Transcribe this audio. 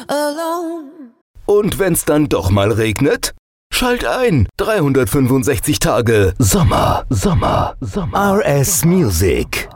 alone. Und wenn's dann doch mal regnet? Schalt ein. 365 Tage Sommer. RS Music.